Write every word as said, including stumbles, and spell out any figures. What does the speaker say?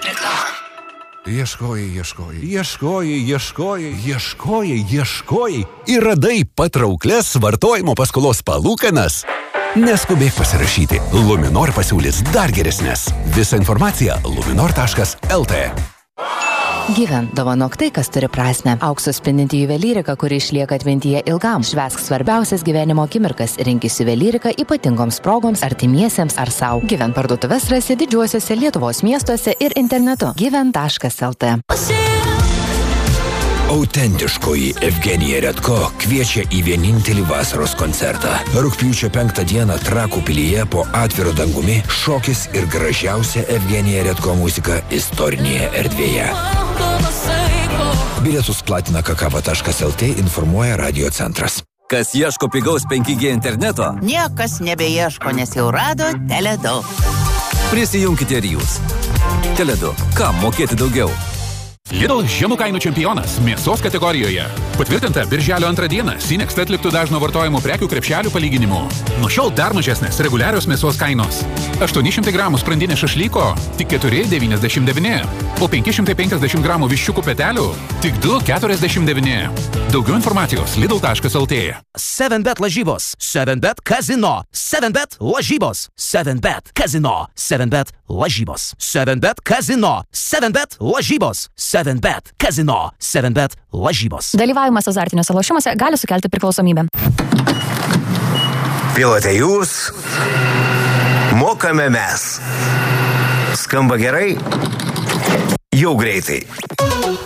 Reklama. Ieškojai, ieškojai, ieškojai, ieškojai, ieškojai, ieškojai ir radai patrauklias vartojimo paskolos palūkanas. Neskubėk pasirašyti. Luminor pasiūlys dar geresnės. Visa informacija luminor taškas el tė. Gyven, dovanok tai, kas turi prasmę. Auksu spindinti juvelyrika, kuri išlieka atmintyje ilgam. Švęsk svarbiausias gyvenimo akimirkas. Rinkis juvelyrika ypatingoms progoms, artimiesiems ar sau. Gyven parduotuves rasi didžiuosiuose Lietuvos miestuose ir internetu. gyven taškas el tė. Autentiškoji Evgenija Redko kviečia į vienintelį vasaros koncertą. Rugpjūčio penktą dieną Trakų pilyje po atviru dangumi šokis ir gražiausia Evgenija Redko muzika istorinėje erdvėje. Bilietus platina kakava taškas el tė, informuoja Radio centras. Kas ieško pigaus penki G interneto? Niekas nebeieško, nes jau rado Teledu. Prisijunkite ir jūs. Teledu. Kam mokėti daugiau? Lidl žemų kainų čempionas mėsos kategorijoje. Patvirtinta birželio antrą dieną Sinext atliktų dažno vartojimo prekių krepšelių palyginimu. Nuo šiol dar mažesnės reguliarios mėsos kainos. aštuoni šimtai gramų sprandinė šašlyko tik keturi devyniasdešimt devyni, o penki šimtai penkiasdešimt gramų viščiukų petelių tik du keturiasdešimt devyni. Daugiau informacijos lidl taškas el tė. seven bet lažybos, seven bet kazino, seven bet lažybos, seven bet kazino, seven bet lažybos, seven bet kazino, seven bet lažybos, seven bet kazino, seven bet lažybos. Dalyvavimas azartiniuose lošimuose gali sukelti priklausomybę. Pilote jūs, mokame mes. Skamba gerai? Jau greitai.